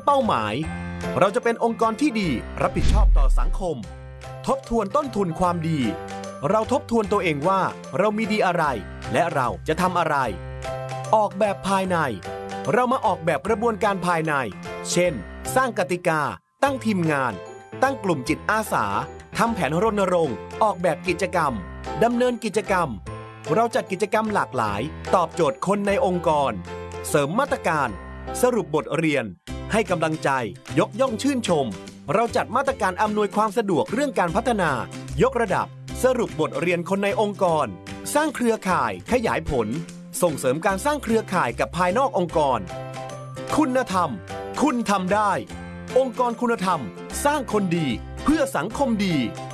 เป้าหมายเราจะเป็นองค์กรที่ดีรับผิดชอบต่อสังคมทบทวนต้นทุนความดีเราทบทวนตัวเองว่าเรามีดีอะไรและเราจะทำอะไรออกแบบภายในเรามาออกแบบกระบวนการภายในเช่นสร้างกติกาตั้งทีมงานตั้งกลุ่มจิตอาสาทำแผนรณรงค์ออกแบบกิจกรรมดำเนินกิจกรรมเราจัดกิจกรรมหลากหลายตอบโจทย์คนในองค์กรเสริมมาตรการสรุปบทเรียนให้กำลังใจยกย่องชื่นชมเราจัดมาตรการอำนวยความสะดวกเรื่องการพัฒนายกระดับสรุปบทเรียนคนในองค์กรสร้างเครือข่ายขยายผลส่งเสริมการสร้างเครือข่ายกับภายนอกองค์กรคุณธรรมคุณทำได้องค์กรคุณธรรมสร้างคนดีเพื่อสังคมดี